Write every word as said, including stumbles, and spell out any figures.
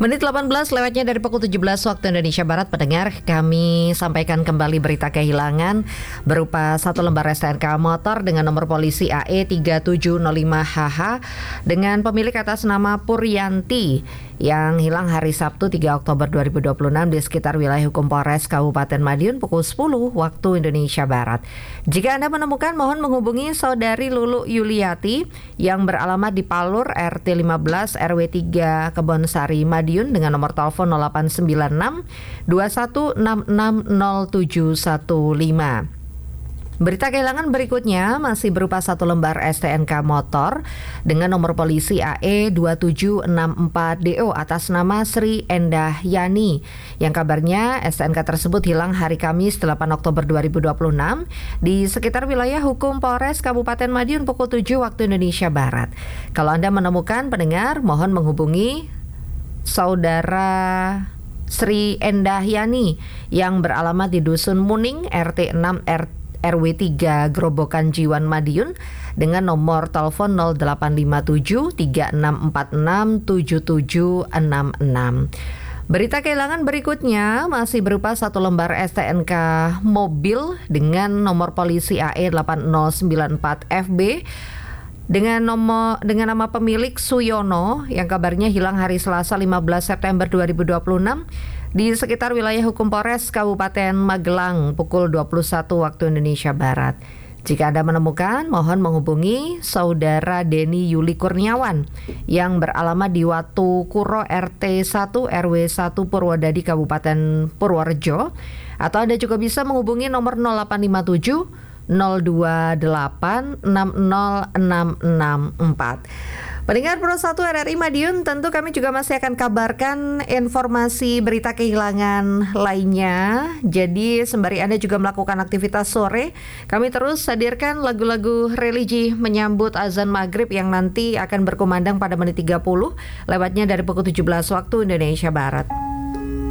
Menit delapan belas lewatnya dari pukul tujuh belas waktu Indonesia Barat. Pendengar, kami sampaikan kembali berita kehilangan berupa satu lembar S T N K motor dengan nomor polisi A E tiga tujuh nol lima H H dengan pemilik atas nama Puryanti yang hilang hari Sabtu tiga Oktober dua ribu dua puluh enam di sekitar wilayah hukum Polres Kabupaten Madiun pukul sepuluh waktu Indonesia Barat. Jika Anda menemukan, mohon menghubungi saudari Lulu Yuliati yang beralamat di Palur R T lima belas R W tiga Kebonsari Madiun dengan nomor telepon nol delapan sembilan enam dua satu enam enam nol tujuh satu lima. Berita kehilangan berikutnya masih berupa satu lembar S T N K motor dengan nomor polisi A E dua tujuh enam empat D O atas nama Sri Endah Yani yang kabarnya S T N K tersebut hilang hari Kamis delapan Oktober dua ribu dua puluh enam di sekitar wilayah hukum Polres Kabupaten Madiun pukul tujuh waktu Indonesia Barat. Kalau Anda menemukan, pendengar, mohon menghubungi saudara Sri Endah Yani yang beralamat di Dusun Muning R T enam R W tiga Grobokan Jiwan Madiun dengan nomor telepon nol delapan lima tujuh tiga enam empat enam tujuh tujuh enam enam. Berita kehilangan berikutnya masih berupa satu lembar S T N K mobil dengan nomor polisi A E delapan nol sembilan empat F B dengan nomor dengan nama pemilik Suyono yang kabarnya hilang hari Selasa lima belas September dua ribu dua puluh enam di sekitar wilayah hukum Polres Kabupaten Magelang pukul dua puluh satu waktu Indonesia Barat. Jika Anda menemukan, mohon menghubungi saudara Denny Yuli Kurniawan yang beralamat di Watu Kuro R T satu R W satu Purwodadi Kabupaten Purworejo, atau Anda juga bisa menghubungi nomor nol delapan lima tujuh nol dua delapan enam nol enam enam empat. Pendengar Pro satu R R I Madiun, tentu kami juga masih akan kabarkan informasi berita kehilangan lainnya. Jadi sembari Anda juga melakukan aktivitas sore, kami terus hadirkan lagu-lagu religi menyambut azan maghrib yang nanti akan berkumandang pada menit tiga puluh lewatnya dari pukul tujuh belas waktu Indonesia Barat.